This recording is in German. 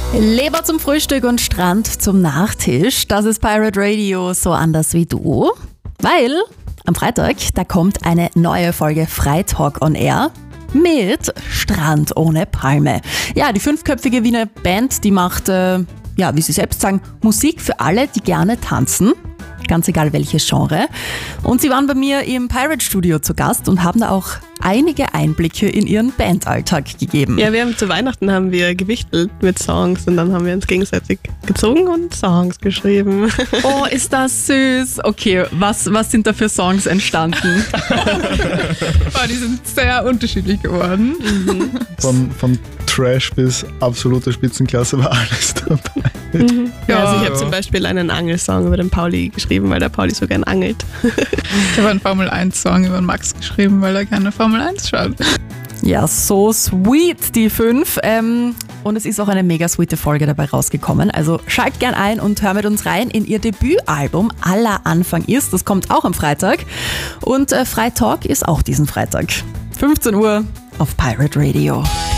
Leber zum Frühstück und Strand zum Nachtisch. Das ist Pirate Radio, so anders wie du. Weil am Freitag, da kommt eine neue Folge Freitalk on Air mit Strand ohne Palme. Ja, die 5-köpfige Wiener Band, die macht, wie sie selbst sagen, Musik für alle, die gerne tanzen. Ganz egal welches Genre. Und sie waren bei mir im Pirate Studio zu Gast und haben da auch einige Einblicke in ihren Bandalltag gegeben. Ja, zu Weihnachten gewichtelt mit Songs und dann haben wir uns gegenseitig gezogen und Songs geschrieben. Oh, ist das süß. Okay, was sind da für Songs entstanden? Die sind sehr unterschiedlich geworden. Von Trash bis absolute Spitzenklasse war alles dabei. Also ich habe zum Beispiel einen Angelsong über den Pauli geschrieben, weil der Pauli so gern angelt. Ich habe einen Formel-1-Song über den Max geschrieben, weil er gerne Formel 1 schaut. Ja, so sweet, die 5. Und es ist auch eine mega sweete Folge dabei rausgekommen. Also schalt gern ein und hör mit uns rein in ihr Debütalbum Aller Anfang ist. Das kommt auch am Freitag. Und Freitalk ist auch diesen Freitag. 15 Uhr auf Pirate Radio.